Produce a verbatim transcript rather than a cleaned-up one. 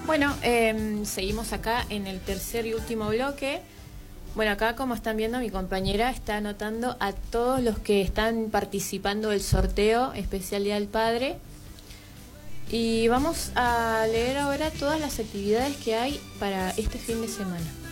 Bueno, eh, seguimos acá en el tercer y último bloque. Bueno, acá como están viendo, mi compañera está anotando a todos los que están participando del sorteo especial Día del Padre. Y vamos a leer ahora todas las actividades que hay para este fin de semana.